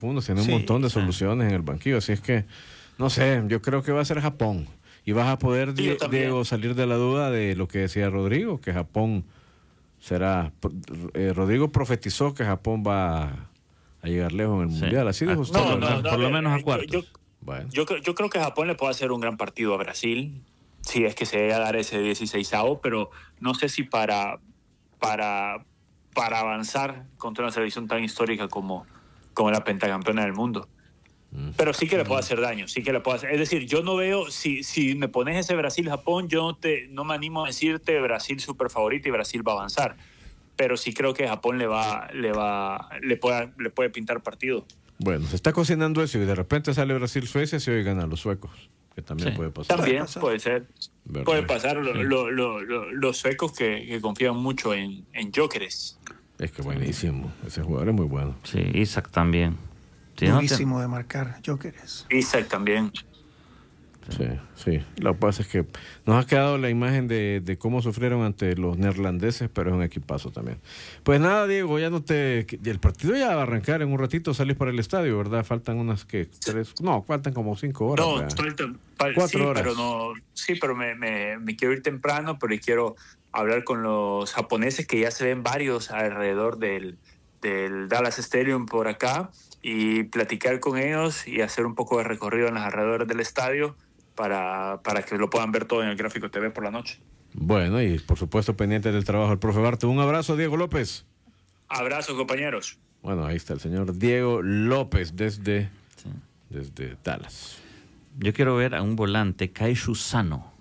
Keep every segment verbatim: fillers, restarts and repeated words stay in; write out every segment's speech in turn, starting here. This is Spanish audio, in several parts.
Uno tiene un Sí, montón de sí. soluciones en el banquillo, así es que, no sé, yo creo que va a ser Japón. Y vas a poder, Sí, yo Die- también. Diego, salir de la duda de lo que decía Rodrigo, que Japón será... eh, Rodrigo profetizó que Japón va a, a llegar lejos en el Sí. Mundial. Así dijo Ah, usted. por lo No, ¿verdad? menos- no, no, por lo a ver, menos a yo- cuartos. Yo, Bueno. yo, creo- yo creo que Japón le puede hacer un gran partido a Brasil, si es que se llega a dar ese dieciseisavo, pero no sé si para, para, para avanzar contra una selección tan histórica como, como la pentacampeona del mundo. Pero sí que le puede hacer daño, sí que le puede hacer. Es decir, yo no veo, si, si me pones ese Brasil-Japón, yo no, te, no me animo a decirte Brasil super favorito y Brasil va a avanzar. Pero sí creo que Japón le va, le va, le puede, le puede pintar partido. Bueno, se está cocinando eso y de repente sale Brasil-Suecia y hoy ganan los suecos, que también Sí. puede pasar. También pasar. puede ser. ¿Verdad? Puede pasar lo- Sí. lo- lo- lo- los suecos que, que confían mucho en, en Jokeres. Es que buenísimo, ese jugador es muy bueno. Sí, Isaac también. Sí, no te- Durísimo de marcar, Jokeres. Isaac también. Sí, sí. Lo que pasa es que nos ha quedado la imagen de, de cómo sufrieron ante los neerlandeses, pero es un equipazo también. Pues nada, Diego, ya no te... El partido ya va a arrancar en un ratito, salís para el estadio, ¿verdad? Faltan unas que tres... No, faltan como cinco horas. No, ¿verdad? falta- fal- Cuatro sí, horas. pero no, sí, pero me, me, me quiero ir temprano, pero quiero hablar con los japoneses, que ya se ven varios alrededor del, del Dallas Stadium por acá, y platicar con ellos y hacer un poco de recorrido en los alrededores del estadio para, para que lo puedan ver todo en el Gráfico T V por la noche. Bueno, y por supuesto pendiente del trabajo del profe Barte. Un abrazo, Diego López. Abrazo, compañeros. Bueno, ahí está el señor Diego López desde, desde Dallas. Yo quiero ver a un volante, Kaishu Sano,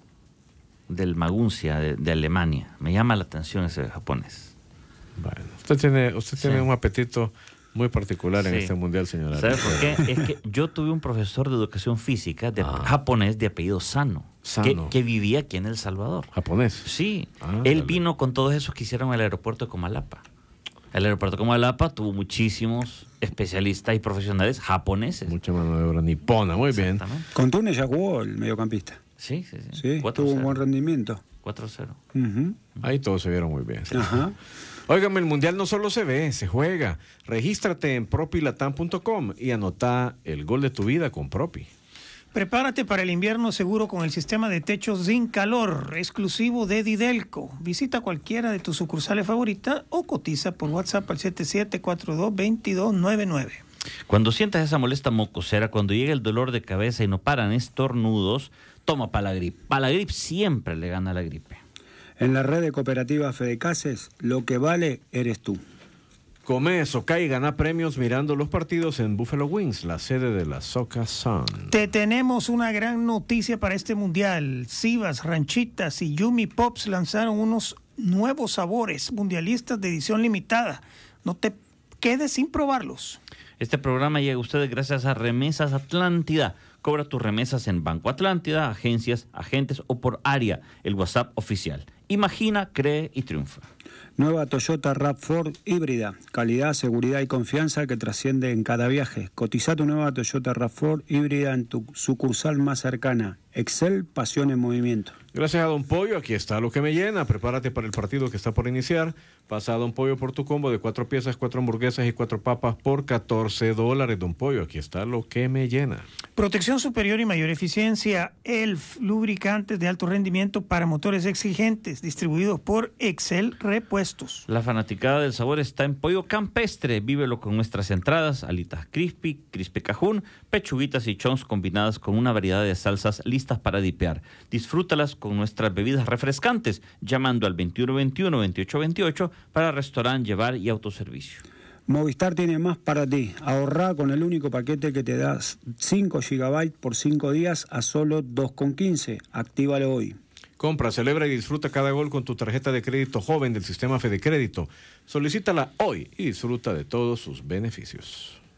del Maguncia, de, de Alemania. Me llama la atención ese japonés. Bueno, usted tiene, usted Sí. tiene un apetito muy particular en Sí. este mundial, señora. ¿Sabe por qué? Es que yo tuve un profesor de educación física de Ah. japonés de apellido Sano, Sano. Que, que vivía aquí en El Salvador. Japonés. Sí, Ah, él dale. vino con todos esos que hicieron el aeropuerto de Comalapa. El aeropuerto de Comalapa tuvo muchísimos especialistas y profesionales japoneses. Mucha mano de obra nipona, muy bien. Exactamente. Con Túnez ya jugó el mediocampista. Sí, sí, sí. Sí, cuatro tuvo un cero. buen rendimiento. cuatro cero. Ujú. Ahí todos se vieron muy bien. Ajá. Óigame, el mundial no solo se ve, se juega. Regístrate en propilatam punto com y anota el gol de tu vida con Propi. Prepárate para el invierno seguro con el sistema de techos sin calor, exclusivo de Didelco. Visita cualquiera de tus sucursales favoritas o cotiza por WhatsApp al siete siete cuatro dos dos dos nueve nueve. Cuando sientas esa molesta mocosera, cuando llega el dolor de cabeza y no paran estornudos, toma Palagrip. Palagrip siempre le gana a la gripe. En la red de cooperativas Fedecases, lo que vale eres tú. Come, soca y gana premios mirando los partidos en Buffalo Wings, la sede de la Soca Sun. Te tenemos una gran noticia para este mundial. Sivas, Ranchitas y Yumi Pops lanzaron unos nuevos sabores mundialistas de edición limitada. No te quedes sin probarlos. Este programa llega a ustedes gracias a Remesas Atlántida. Cobra tus remesas en Banco Atlántida, agencias, agentes o por área, el WhatsApp oficial. Imagina, cree y triunfa. Nueva Toyota RAV cuatro híbrida. Calidad, seguridad y confianza que trasciende en cada viaje. Cotiza tu nueva Toyota RAV cuatro híbrida en tu sucursal más cercana. Excel, pasión en movimiento. Gracias a Don Pollo, aquí está lo que me llena. Prepárate para el partido que está por iniciar. Pasa a Don Pollo por tu combo de cuatro piezas, cuatro hamburguesas y cuatro papas por catorce dólares. Don Pollo, aquí está lo que me llena. Protección superior y mayor eficiencia. E L F, lubricantes de alto rendimiento para motores exigentes, distribuidos por Excel Repuestos. La fanaticada del sabor está en Pollo Campestre. Vívelo con nuestras entradas, alitas crispy, crispy cajún, pechuguitas y chons combinadas con una variedad de salsas listas para dipear. Disfrútalas con nuestras bebidas refrescantes, llamando al veintiuno veintiuno veintiocho veintiocho para restaurante, llevar y autoservicio. Movistar tiene más para ti. Ahorrá con el único paquete que te da cinco gigabytes por cinco días a solo dos con quince. Actívalo hoy. Compra, celebra y disfruta cada gol con tu tarjeta de crédito joven del sistema Fede Crédito. Solicítala hoy y disfruta de todos sus beneficios.